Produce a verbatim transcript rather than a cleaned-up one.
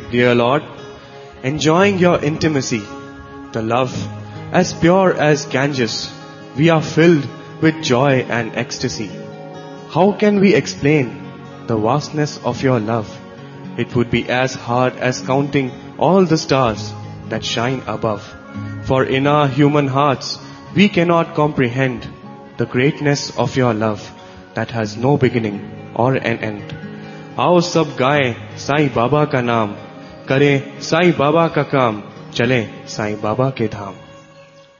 Dear Lord, enjoying your intimacy, the love as pure as Ganges, we are filled with joy and ecstasy. How can we explain the vastness of your love? It would be as hard as counting all the stars that shine above. For in our human hearts, we cannot comprehend the greatness of your love that has no beginning or an end. आओ सब गाएं साईं बाबा का नाम, करें साईं बाबा का काम, चलें साईं बाबा के धाम.